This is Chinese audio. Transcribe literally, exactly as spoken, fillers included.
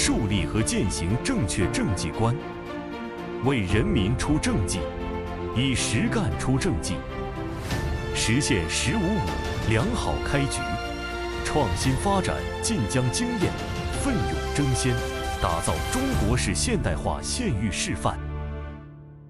树立和践行正确政绩观，为人民出政绩，以实干出政绩，实现“十五五”良好开局，创新发展晋江经验，奋勇争先，打造中国式现代化县域示范。